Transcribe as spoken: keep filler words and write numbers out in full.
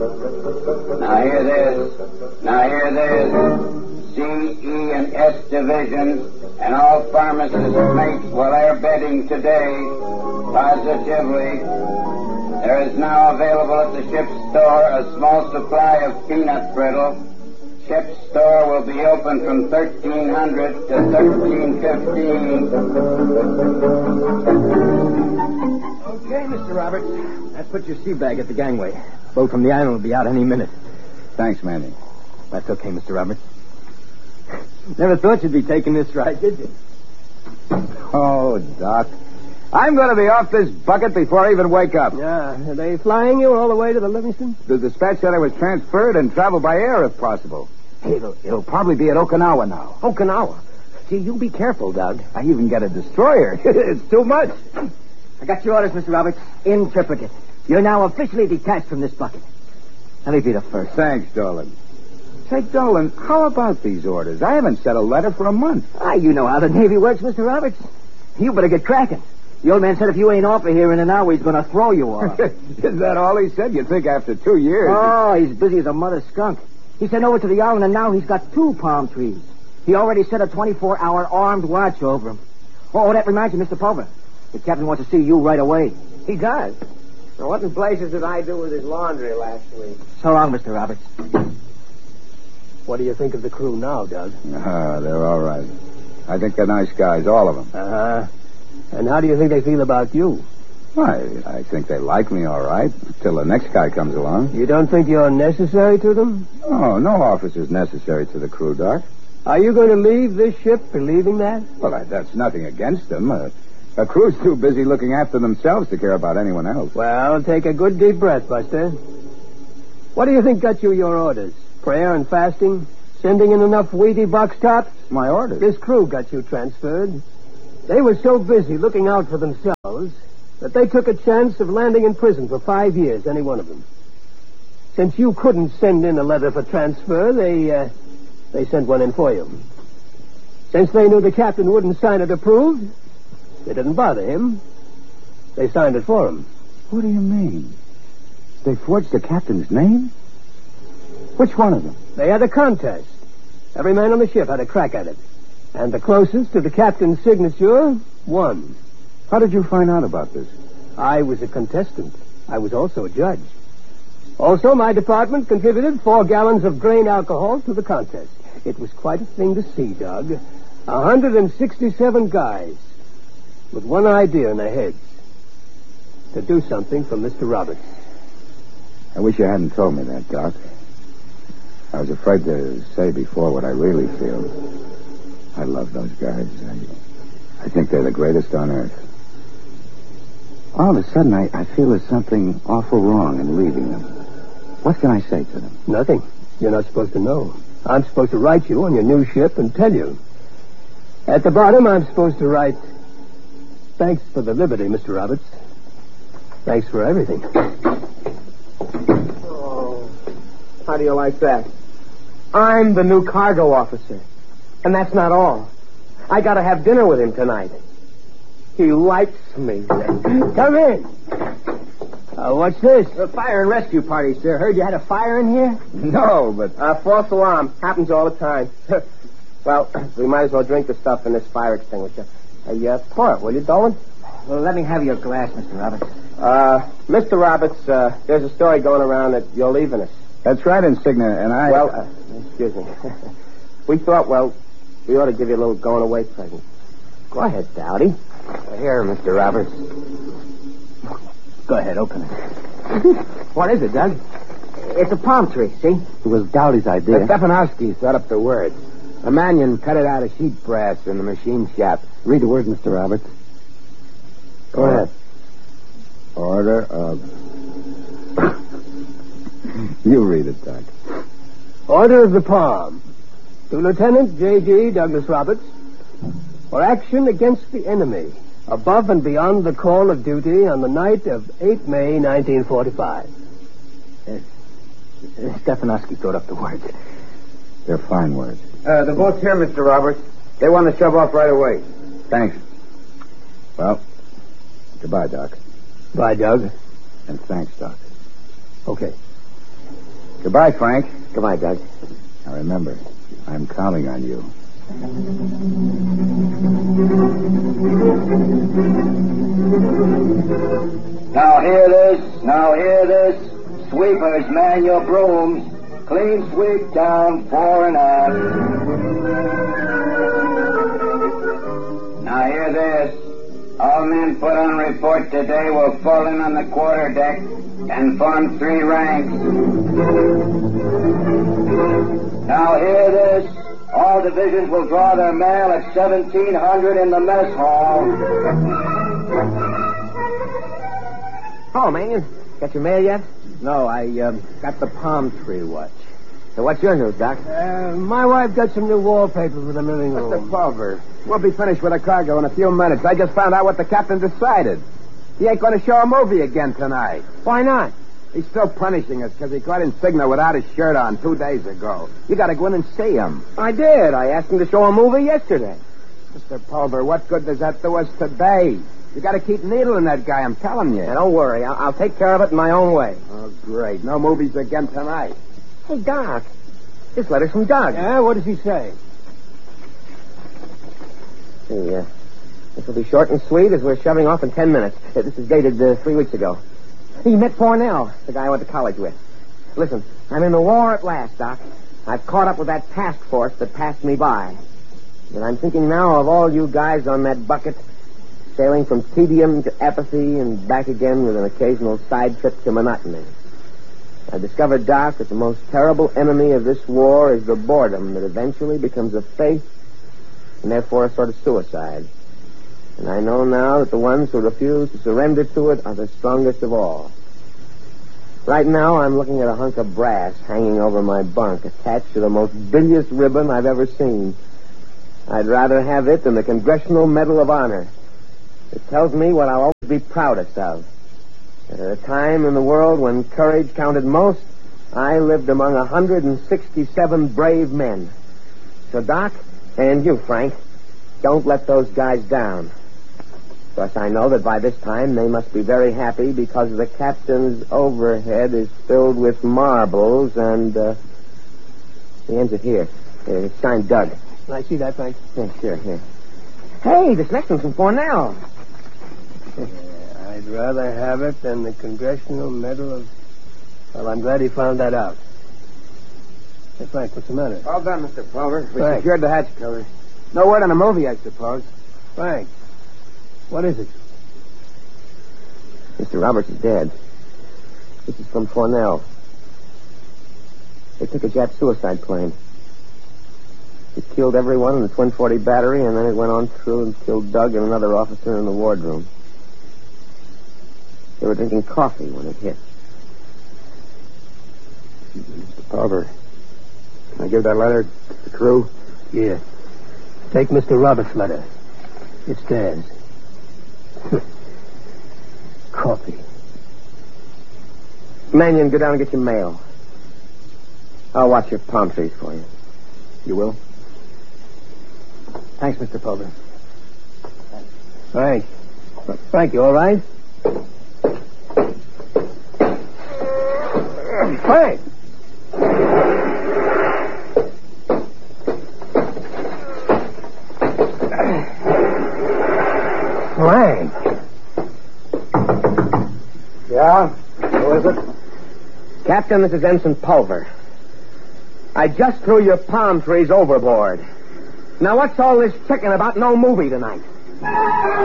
Now hear this. Now hear this. C, E, and S divisions and all pharmacists' mates while they're bedding today. Positively. There is now available at the ship's store a small supply of peanut brittle. Ship's store will be open from thirteen hundred to thirteen fifteen. Okay, Mister Roberts. Let's put your sea bag at the gangway. Boat from the island will be out any minute. Thanks, Manny. That's okay, Mister Roberts. Never thought you'd be taking this ride, did you? Oh, Doc. I'm going to be off this bucket before I even wake up. Yeah. Are they flying you all the way to the Livingston? The dispatch said I was transferred and travel by air if possible. It'll, it'll probably be at Okinawa now. Okinawa? Gee, you be careful, Doug. I even get a destroyer. It's too much. I got your orders, Mister Roberts. Interpreted. You're now officially detached from this bucket. Let me be the first. Thanks, Dolan. Say, Dolan, how about these orders? I haven't sent a letter for a month. Ah, you know how the Navy works, Mister Roberts. You better get cracking. The old man said if you ain't off of here in an hour, he's going to throw you off. Is that all he said? You'd think after two years... Oh, he's busy as a mother skunk. He sent over to the island, and now he's got two palm trees. He already set a twenty-four hour armed watch over him. Oh, that reminds you, Mister Pulver. The captain wants to see you right away. He does? Now, what in blazes did I do with his laundry last week? So long, Mister Roberts. What do you think of the crew now, Doug? Ah, they're all right. I think they're nice guys, all of them. Uh-huh. And how do you think they feel about you? I, I think they like me all right, till the next guy comes along. You don't think you're necessary to them? Oh, no officer's necessary to the crew, Doc. Are you going to leave this ship believing that? Well, I, that's nothing against them. Uh, a crew's too busy looking after themselves to care about anyone else. Well, take a good deep breath, Buster. What do you think got you your orders? Prayer and fasting? Sending in enough Wheatie box tops? My orders? This crew got you transferred. They were so busy looking out for themselves that they took a chance of landing in prison for five years, any one of them. Since you couldn't send in a letter for transfer, they, uh, they sent one in for you. Since they knew the captain wouldn't sign it approved, they didn't bother him. They signed it for him. What do you mean? They forged the captain's name? Which one of them? They had a contest. Every man on the ship had a crack at it. And the closest to the captain's signature won. How did you find out about this? I was a contestant. I was also a judge. Also, my department contributed four gallons of grain alcohol to the contest. It was quite a thing to see, Doug. one hundred sixty-seven guys with one idea in their heads. To do something for Mister Roberts. I wish you hadn't told me that, Doc. I was afraid to say before what I really feel. I love those guys. I, I think they're the greatest on earth. All of a sudden, I, I feel there's something awful wrong in leaving them. What can I say to them? Nothing. You're not supposed to know. I'm supposed to write you on your new ship and tell you. At the bottom, I'm supposed to write, thanks for the liberty, Mister Roberts. Thanks for everything. Oh, how do you like that? I'm the new cargo officer. And that's not all. I gotta have dinner with him tonight. He likes me. Come in. Uh, what's this? A fire and rescue party, sir. Heard you had a fire in here? No, but... Uh, false alarm. Happens all the time. Well, we might as well drink the stuff in this fire extinguisher. Hey, uh, pour it, will you, Dolan? Well, let me have your glass, Mister Roberts. Uh, Mister Roberts, uh, there's a story going around that you're leaving us. That's right, Insignia, and I... Well, uh, excuse me. We thought, well, we ought to give you a little going-away present. Go ahead, Dowdy. Here, Mister Roberts. Go ahead, open it. What is it, Doug? It's a palm tree, see? It was Dowdy's idea. Stefanowski thought up the words. A Mannion cut it out of sheet brass in the machine shop. Read the words, Mister Roberts. Go ahead. Order of... You read it, Doug. Order of the Palm. To Lieutenant J G. Douglas Roberts. For action against the enemy, above and beyond the call of duty on the night of the eighth of May, nineteen forty-five. Uh, Stefanowski thought up the words. They're fine words. Uh, the boat's here, Mister Roberts. They want to shove off right away. Thanks. Well, goodbye, Doc. Bye, Doug. And thanks, Doc. Okay. Goodbye, Frank. Goodbye, Doug. Now remember, I'm counting on you. Now hear this, now hear this. Sweepers, man your brooms. Clean sweep down fore and aft. Now hear this. All men put on report today will fall in on the quarter deck and form three ranks. Now hear this. All divisions will draw their mail at seventeen hundred in the mess hall. Oh, man, got your mail yet? No, I uh, got the palm tree watch. So what's your news, Doc? Uh, my wife got some new wallpaper for the living room. Mister Pulver, we'll be finished with the cargo in a few minutes. I just found out what the captain decided. He ain't going to show a movie again tonight. Why not? He's still punishing us because he caught Insignia without his shirt on two days ago. You got to go in and see him. I did. I asked him to show a movie yesterday. Mister Pulver, what good does that do us today? You got to keep needling that guy, I'm telling you. Now, don't worry. I'll, I'll take care of it in my own way. Oh, great. No movies again tonight. Hey, Doc. This letter's from Doug. Yeah, what does he say? Hey, uh, this will be short and sweet as we're shoving off in ten minutes. Uh, this is dated uh, three weeks ago. He met Fornell, the guy I went to college with. Listen, I'm in the war at last, Doc. I've caught up with that task force that passed me by. And I'm thinking now of all you guys on that bucket, sailing from tedium to apathy and back again with an occasional side trip to monotony. I've discovered, Doc, that the most terrible enemy of this war is the boredom that eventually becomes a faith and therefore a sort of suicide. And I know now that the ones who refuse to surrender to it are the strongest of all. Right now, I'm looking at a hunk of brass hanging over my bunk, attached to the most bilious ribbon I've ever seen. I'd rather have it than the Congressional Medal of Honor. It tells me what I'll always be proudest of. That at a time in the world when courage counted most, I lived among one hundred sixty-seven brave men. So, Doc, and you, Frank, don't let those guys down. Of course, I know that by this time they must be very happy because the captain's overhead is filled with marbles and, uh, he ends it here. Uh, It's signed Doug. Can I see that, Frank? Yeah, sure, here. Hey, this next one's from Fornell. Yeah, I'd rather have it than the Congressional Medal of... Well, I'm glad he found that out. Hey, Frank, what's the matter? All done, Mister Pulver. We Frank. secured the hatch cover. No word on a movie, I suppose. Frank, what is it? Mister Roberts is dead. This is from Fornell. They took a Jap suicide plane. It killed everyone in the Twin forty battery, and then it went on through and killed Doug and another officer in the wardroom. They were drinking coffee when it hit. Mister Pulver, can I give that letter to the crew? Yeah. Take Mister Roberts' letter. It's theirs. Coffee. Mannion, go down and get your mail. I'll watch your palm trees for you. You will? Thanks, Mister Pulver. Frank. Frank, you all right? Frank! Frank! Yeah? Who is it? Captain, this is Ensign Pulver. I just threw your palm trees overboard. Now, what's all this chicken about no movie tonight?